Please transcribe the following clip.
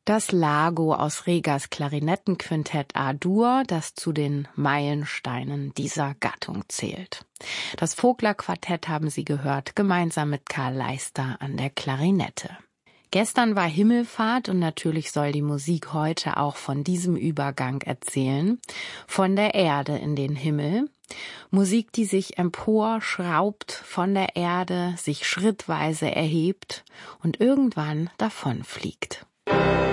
Das Lago aus Regers Klarinettenquintett A-Dur, das zu den Meilensteinen dieser Gattung zählt. Das Vogler-Quartett haben Sie gehört, gemeinsam mit Karl Leister an der Klarinette. Gestern war Himmelfahrt und natürlich soll die Musik heute auch von diesem Übergang erzählen. Von der Erde in den Himmel. Musik, die sich emporschraubt von der Erde, sich schrittweise erhebt und irgendwann davonfliegt.